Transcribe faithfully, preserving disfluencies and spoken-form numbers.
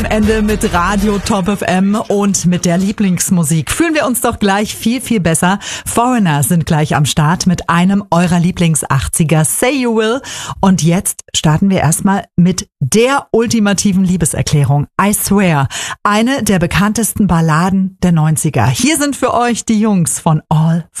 Ende mit Radio Top F M und mit der Lieblingsmusik. Fühlen wir uns doch gleich viel, viel besser. Foreigner sind gleich am Start mit einem eurer Lieblings-achtziger, Say You Will. Und jetzt starten wir erstmal mit der ultimativen Liebeserklärung, I Swear. Eine der bekanntesten Balladen der neunziger. Hier sind für euch die Jungs von All